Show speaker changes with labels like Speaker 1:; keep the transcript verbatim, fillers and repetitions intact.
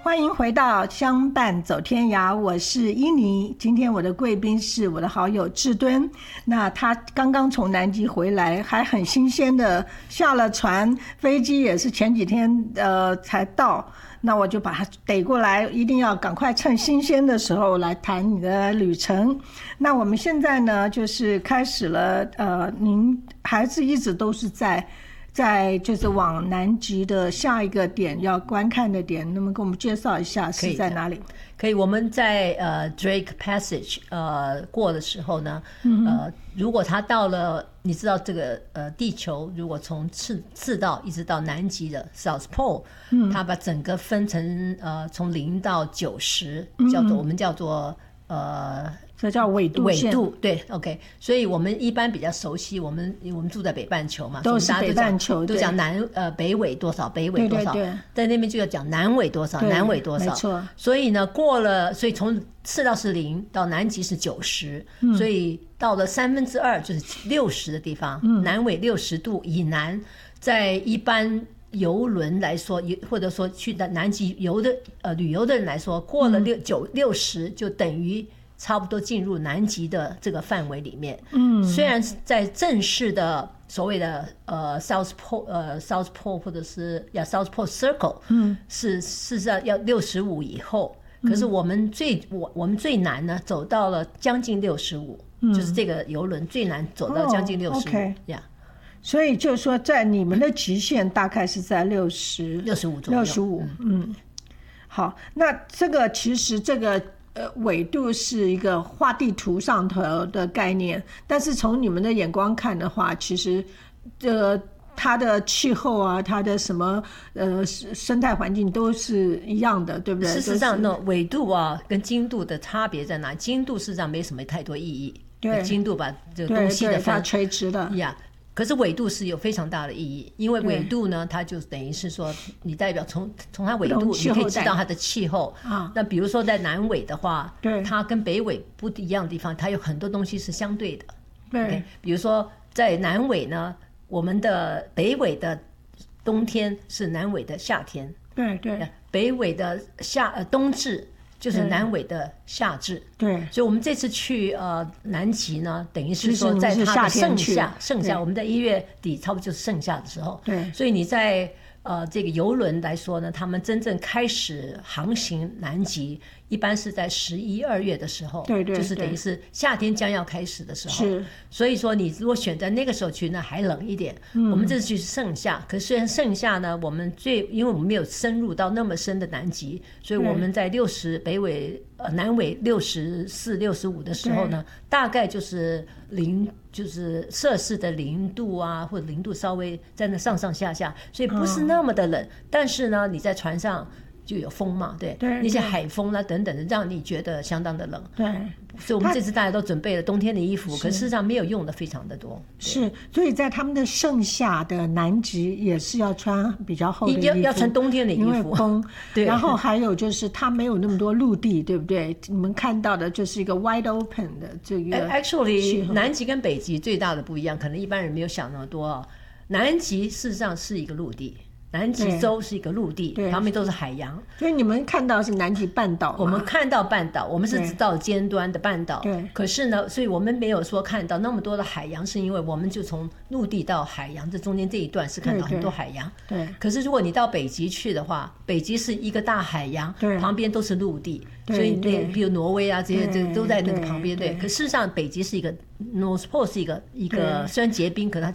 Speaker 1: 欢迎回到相伴走天涯，我是伊妮。今天我的贵宾是我的好友志敦，那他刚刚从南极回来，还很新鲜的下了船，飞机也是前几天呃才到，那我就把他逮过来，一定要赶快趁新鲜的时候来谈你的旅程。那我们现在呢就是开始了，呃，您还是一直都是在在就是往南极的下一个点要观看的点，那么给我们介绍一下是在哪里？
Speaker 2: 可以，我们在呃 Drake Passage 呃过的时候呢，嗯、呃，如果他到了，你知道这个呃地球如果从赤赤道一直到南极的 South Pole，嗯，它把整个分成呃从零到九十，叫做、嗯、我们叫做呃。
Speaker 1: 这叫纬度线，
Speaker 2: 纬度对 ，OK， 所以我们一般比较熟悉，我们我们住在北半球嘛，
Speaker 1: 都是北半球，
Speaker 2: 都讲南呃北纬多少，北纬多少，
Speaker 1: 对对对，
Speaker 2: 在那边就要讲南纬多少，南纬多少，
Speaker 1: 没错。
Speaker 2: 所以呢，过了，所以从赤道是零到南极是九十、嗯，所以到了三分之二就是六十的地方，嗯、南纬六十度以南，在一般游轮来说，或者说去的南极游的呃旅游的人来说，过了六九六十就等于差不多进入南极的这个范围里面。嗯，虽然在正式的所谓的呃 South Pole 呃 South Pole 或者是呀 South Pole Circle， 嗯，是事实上要六十五以后，可是我们最我我们最难呢，走到了将近六十五，就是这个游轮最难走到将近六十五呀。
Speaker 1: 所以就是说，在你们的极限大概是在六十
Speaker 2: 六十五左右，
Speaker 1: 六十五，嗯，好，那这个其实这个。呃，纬度是一个画地图上头的概念，但是从你们的眼光看的话，其实，呃，它的气候啊，它的什么呃生态环境都是一样的，对不对？
Speaker 2: 事实上，那纬度啊跟经度的差别在哪？经度事实上没什么太多意义，
Speaker 1: 对，
Speaker 2: 经度把这个东西的分
Speaker 1: 它垂直的
Speaker 2: 呀。可是纬度是有非常大的意义，因为纬度呢，它就等于是说，你代表从从它纬度，你可以知道它的气候啊。那比如说在南纬的话，
Speaker 1: 对，
Speaker 2: 它跟北纬不一样的地方，它有很多东西是相对的。
Speaker 1: 对，
Speaker 2: okay? 比如说在南纬呢，我们的北纬的冬天是南纬的夏天，
Speaker 1: 对对，
Speaker 2: 北纬的夏呃冬至。就是南纬的夏至，
Speaker 1: 对，
Speaker 2: 所以我们这次去呃南极呢，等于是说在它的盛夏，盛夏我们在一月底差不多就是盛夏的时候，
Speaker 1: 对，
Speaker 2: 所以你在呃这个邮轮来说呢，他们真正开始航行南极，一般是在十一二月的时候，
Speaker 1: 对 对, 对，
Speaker 2: 就是等于是夏天将要开始的时候，
Speaker 1: 是，
Speaker 2: 所以说你如果选在那个时候去，那还冷一点。嗯、我们这次去是盛夏，可是虽然盛夏呢，我们最因为我们没有深入到那么深的南极，所以我们在六十北纬呃南纬六十四、六十五的时候呢，大概就是零，就是摄氏的零度啊，或者零度稍微在那上上下下，所以不是那么的冷。嗯、但是呢，你在船上就有风嘛，对，
Speaker 1: 对
Speaker 2: 那些海风啊等等的，让你觉得相当的冷。
Speaker 1: 对，
Speaker 2: 所以我们这次大家都准备了冬天的衣服，可事实上没有用的非常的多。
Speaker 1: 是，所以在他们的盛夏的南极也是要穿比较厚的衣服，
Speaker 2: 要要穿冬天的衣服，
Speaker 1: 因为风。
Speaker 2: 对，
Speaker 1: 然后还有就是它没有那么多陆地，对不对？你们看到的就是一个 wide open 的这个。
Speaker 2: Actually， 南极跟北极最大的不一样，可能一般人没有想那么多啊。南极事实上是一个陆地。南极洲是一个陆地，旁边都是海洋，
Speaker 1: 所以你们看到是南极半岛。
Speaker 2: 我们看到半岛，我们是只到尖端的半岛。
Speaker 1: 对，
Speaker 2: 可是呢，所以我们没有说看到那么多的海洋，是因为我们就从陆地到海洋，这中间这一段是看到很多海洋。
Speaker 1: 对。
Speaker 2: 可是如果你到北极去的话，北极是一个大海洋，旁边都是陆地，所以对，比如挪威啊这些，这都在那个旁边。对。可事实上，北极是一个 North Pole 是一个一个虽然结冰，可是它